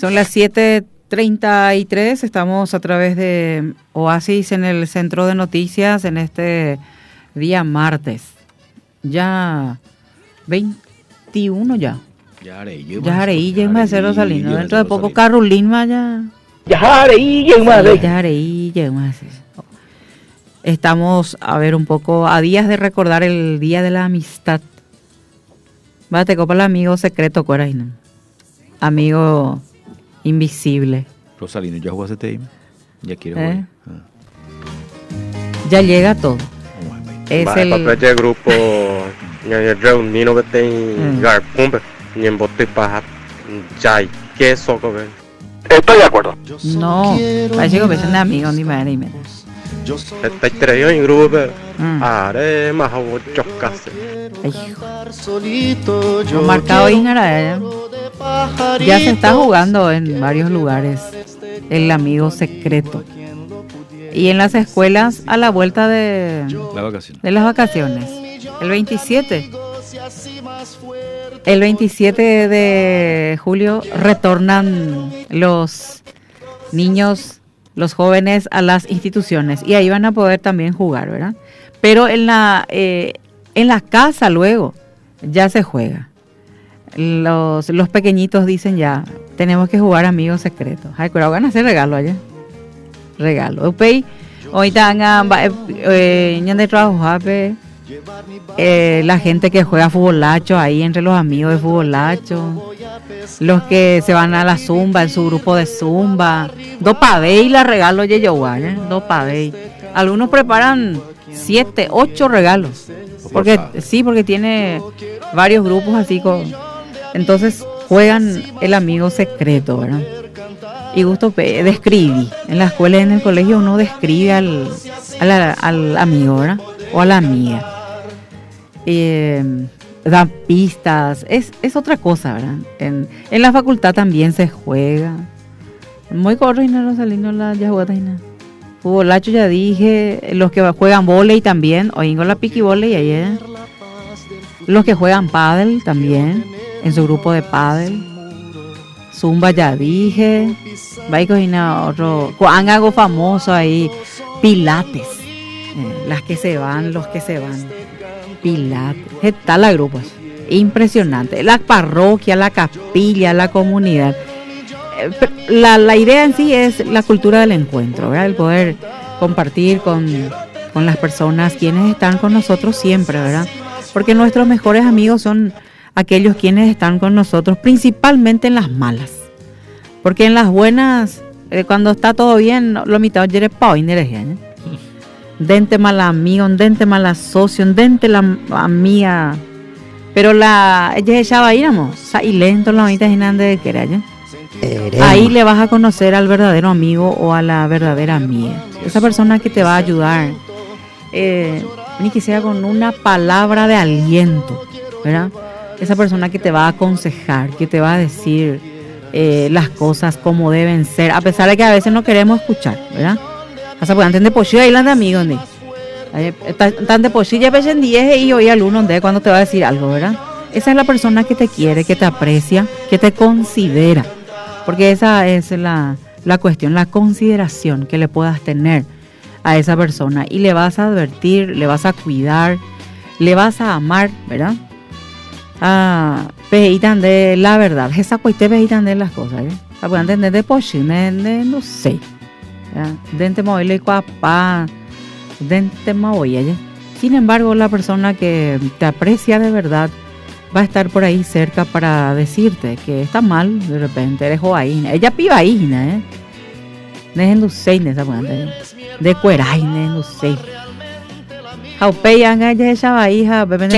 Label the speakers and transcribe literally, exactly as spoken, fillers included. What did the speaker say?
Speaker 1: Son las siete treinta y tres, estamos a través de Oasis en el Centro de Noticias en este día martes. Ya veintiuno ya.
Speaker 2: Ya haré,
Speaker 1: ya haré, ya me hace Rosalino. Dentro de poco Carolín ya.
Speaker 3: Ya haré, ya me hace.
Speaker 1: Ya haré, ya me hace. Estamos a ver un poco a días de recordar el Día de la Amistad. Bate copa el amigo secreto, Coraina. Amigo invisible.
Speaker 2: Rosalino, ¿ya jugaste T I M? Ya quiero
Speaker 1: ¿Eh?
Speaker 2: jugar. Ah.
Speaker 1: Ya llega todo. Es
Speaker 3: Vai,
Speaker 1: el...
Speaker 3: papel de grupo reunido que tem garpumba y en bote para ya que eso que ven. Estoy de acuerdo.
Speaker 1: No, parece que es un amigo, ni madre ni menos.
Speaker 3: Está traído en grupo, haré más o chocase.
Speaker 1: No marcado Ingara, ya se está jugando en varios lugares el amigo secreto. Y en las escuelas a la vuelta de,
Speaker 2: la vacación.
Speaker 1: de las vacaciones. El veintisiete. El veintisiete de julio retornan los niños, los jóvenes a las instituciones. Y ahí van a poder también jugar, ¿verdad? Pero en la, eh, en la casa luego ya se juega. Los, los pequeñitos dicen ya, tenemos que jugar amigos secretos. Ay, pero van a hacer regalo allá. Regalo. Upey, hoy tengan de trabajo, eh, la gente que juega fútbolacho ahí entre los amigos de fútbolacho, los que se van a la zumba, en su grupo de zumba, dos pavés y la regalo yeyowa, ¿eh? Dos pavés. Algunos preparan siete, ocho regalos, porque sí, porque tiene varios grupos así con, entonces juegan el amigo secreto, ¿verdad? Y gusto describí. En la escuela y en el colegio uno describe al, al, al amigo, ¿verdad? O a la amiga. Eh, dan pistas. Es, es otra cosa, ¿verdad? En, en la facultad también se juega. Muy corriendo los salinos la ya jugatina. Fútbolacho ya dije. Los que juegan vóley también. Oigo la piqui vóley ayer. Los que juegan pádel también. En su grupo de pádel. Zumba ya dije, va a cocinar otro, han algo famoso ahí, pilates, eh, las que se van, los que se van, pilates, está la grupo, impresionante, la parroquia, la capilla, la comunidad, eh, la, la idea en sí es la cultura del encuentro, ¿verdad? El poder compartir con, con las personas quienes están con nosotros siempre, ¿verdad? Porque nuestros mejores amigos son aquellos quienes están con nosotros, principalmente en las malas. Porque en las buenas, eh, cuando está todo bien, lo mitad de pau y ¿eh? Dente mala amigo, dente mala socio, dente la amiga. Pero la, ella echaba ahí, ¿no? Y lento la mitad de que ahí le vas a conocer al verdadero amigo o a la verdadera amiga. Esa persona que te va a ayudar, eh, ni que sea con una palabra de aliento, ¿verdad? Esa persona que te va a aconsejar, que te va a decir eh, las cosas como deben ser, a pesar de que a veces no queremos escuchar, ¿verdad? O sea, pues antes de pochilla ahí de amigos, ¿no? Tan de pochilla pues en diez y hoy al uno de cuando te va a decir algo, ¿verdad? Esa es la persona que te quiere, que te aprecia, que te considera, porque esa es la, la cuestión, la consideración que le puedas tener a esa persona y le vas a advertir, le vas a cuidar, le vas a amar, ¿verdad? Ah, peitan de la verdad, esa cuestión peitan de las cosas, ¿eh? Para entender de pochine, no sé, dente móvil y cuapa, dente móvil. Sin embargo, la persona que te aprecia de verdad va a estar por ahí cerca para decirte que está mal, de repente eres joaína, ella pibaína, ¿eh? No sé, de cueraine, no sé. Jaupe yanga ella esa hija,